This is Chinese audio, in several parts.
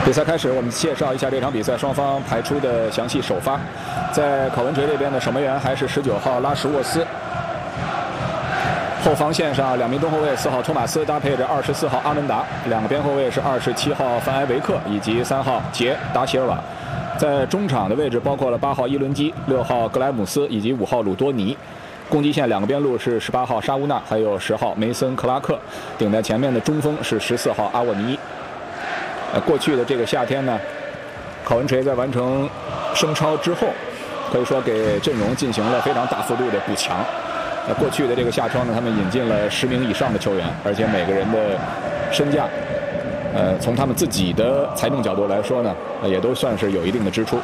比赛开始，我们介绍一下这场比赛双方排出的详细首发。在考文垂这边的守门员还是19号拉什沃斯，后防线上2名中后卫，4号托马斯搭配着24号阿门达，两个边后卫是27号范埃维克以及3号杰达席尔瓦。在中场的位置包括了8号伊伦基、6号格莱姆斯以及5号鲁多尼。攻击线两个边路是18号沙乌纳，还有10号梅森克拉克。顶在前面的中锋是14号阿沃尼。过去的这个夏天呢，考文垂在完成升超之后，可以说给阵容进行了非常大幅度的补强。过去的这个夏窗呢，他们引进了10名以上的球员，而且每个人的身价，从他们自己的财政角度来说呢，也都算是有一定的支出。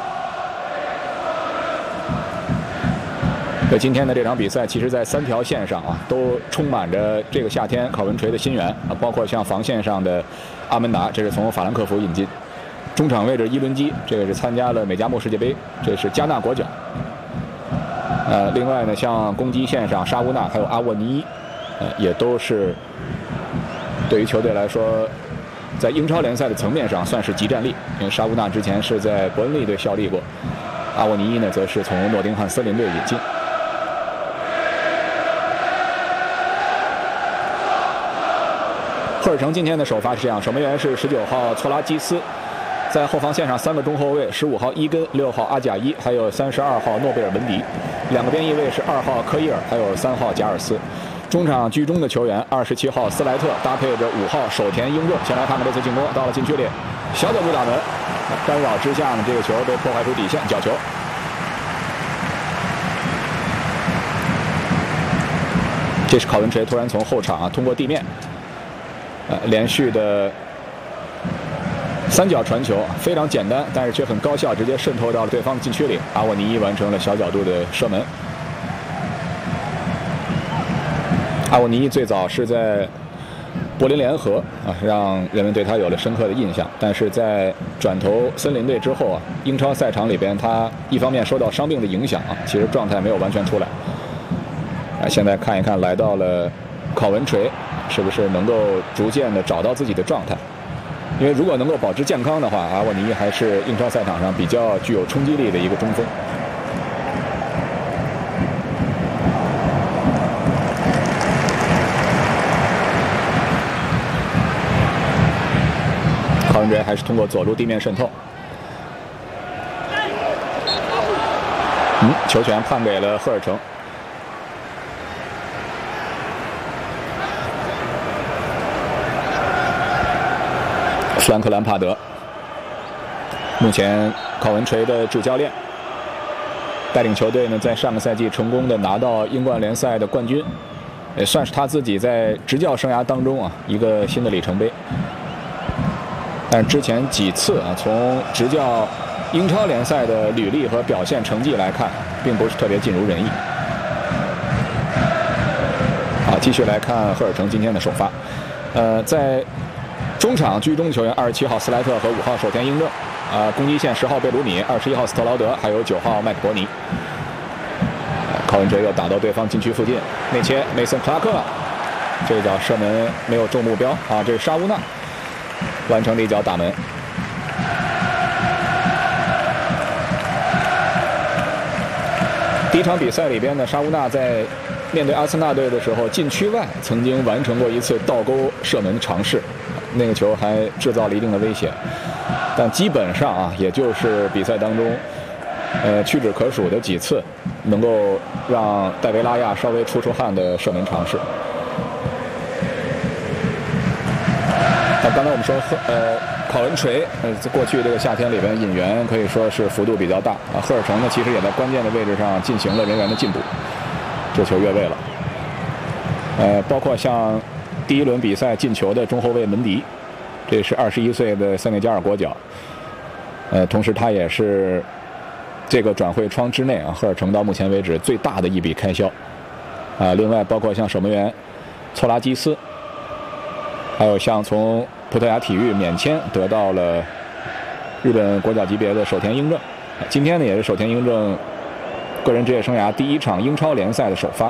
所以今天的这场比赛，其实在3条线上啊，都充满着这个夏天考文垂的新援啊，包括像防线上的阿门达，这是从法兰克福引进；中场位置伊伦基，这个是参加了美加墨世界杯，这是加纳国脚。另外呢，像攻击线上沙乌纳还有阿沃尼，也都是对于球队来说，在英超联赛的层面上算是集战力，因为沙乌纳之前是在伯恩利队效力过，阿沃尼呢则是从诺丁汉森林队引进。赫尔城今天的首发是这样：守门员是19号措拉基斯，在后防线上3个中后卫，15号伊根、6号阿贾伊，还有32号诺贝尔文迪。两个边翼位是2号科伊尔，还有3号贾尔斯。中场居中的球员27号斯莱特搭配着5号手田英正。先来看看这次进攻，到了禁区里，小角度打门，干扰之下呢，这个球被破坏出底线，角球。这是考文垂突然从后场通过地面。连续的3脚传球非常简单，但是却很高效，直接渗透到了对方的禁区里。阿沃尼完成了小角度的射门。阿沃尼最早是在柏林联合让人们对他有了深刻的印象，但是在转投森林队之后英超赛场里边，他一方面受到伤病的影响其实状态没有完全出来。现在看一看来到了考文垂，是不是能够逐渐的找到自己的状态？因为如果能够保持健康的话，阿沃尼还是英超赛场上比较具有冲击力的一个中锋。考文垂还是通过左路地面渗透。球权判给了赫尔城。弗兰克·兰帕德，目前考文垂的主教练，带领球队呢在上个赛季成功的拿到英冠联赛的冠军，也算是他自己在执教生涯当中一个新的里程碑。但之前几次从执教英超联赛的履历和表现成绩来看，并不是特别尽如人意。好，继续来看赫尔城今天的首发，在中场居中球员27号斯莱特和5号手田英正，攻击线10号贝鲁米、21号斯特劳德，还有9号麦克伯尼。考文垂又打到对方禁区附近，内切梅森克拉克，这一脚射门没有中目标这是沙乌纳完成了一脚打门。第一场比赛里边呢，沙乌纳在面对阿森纳队的时候，禁区外曾经完成过一次倒钩射门尝试，那个球还制造了一定的威胁，但基本上也就是比赛当中，屈指可数的几次能够让戴维拉亚稍微出汗的射门尝试。刚才我们说考文垂在过去这个夏天里边引援可以说是幅度比较大赫尔城呢其实也在关键的位置上进行了人员的进步，这球越位了。包括像第一轮比赛进球的中后卫门迪，这是21岁的塞内加尔国脚，同时他也是这个转会窗之内赫尔城到目前为止最大的一笔开销。另外包括像守门员措拉基斯，还有像从葡萄牙体育免签得到了日本国脚级别的手田英正，今天呢也是手田英正个人职业生涯第1场英超联赛的首发。